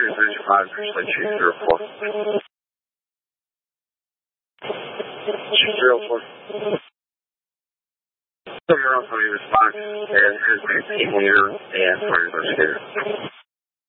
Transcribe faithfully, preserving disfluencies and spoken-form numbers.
three five, two zero four. two zero four. Somewhere else on your response, and there's a people here and for investigator.